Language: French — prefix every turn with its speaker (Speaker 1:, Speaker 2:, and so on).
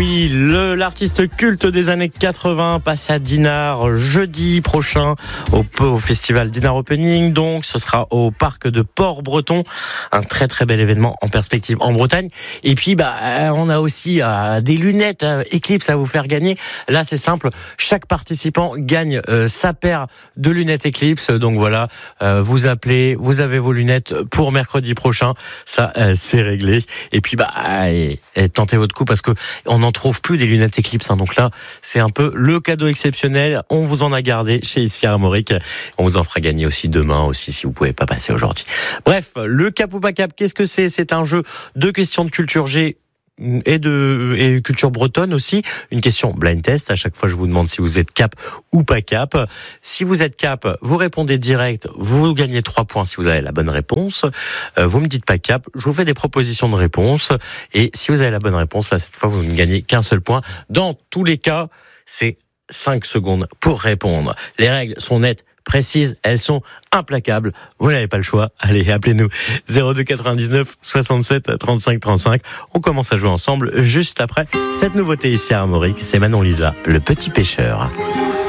Speaker 1: oui, l'artiste culte des années 80 passe à Dinard jeudi prochain au festival Dinard Opening. Donc, ce sera au parc de Port-Breton. Un très très bel événement en perspective en Bretagne. Et puis, on a aussi des lunettes Eclipse à vous faire gagner. Là, c'est simple. Chaque participant gagne sa paire de lunettes Eclipse. Donc voilà, vous appelez, vous avez vos lunettes pour mercredi prochain. Ça, c'est réglé. Et puis, tentez votre coup parce que on n'en trouve plus des lunettes Eclipse. Donc là, c'est un peu le cadeau exceptionnel. On vous en a gardé chez Ici Armorique. On vous en fera gagner aussi demain aussi si vous pouvez pas passer aujourd'hui. Bref, le cap ou pas cap, qu'est-ce que c'est ? C'est un jeu de questions de culture G et culture bretonne aussi. Une question blind test. À chaque fois, je vous demande si vous êtes cap ou pas cap. Si vous êtes cap, vous répondez direct. Vous gagnez 3 points si vous avez la bonne réponse. Vous me dites pas cap. Je vous fais des propositions de réponse. Et si vous avez la bonne réponse, là, cette fois, vous ne gagnez qu'un seul point. Dans tous les cas, c'est 5 secondes pour répondre. Les règles sont nettes, précises, elles sont implacables. Vous n'avez pas le choix. Allez, appelez-nous 02 99 67 35 35. On commence à jouer ensemble juste après cette nouveauté ici à Armorique. C'est Manon Lisa, le petit pêcheur.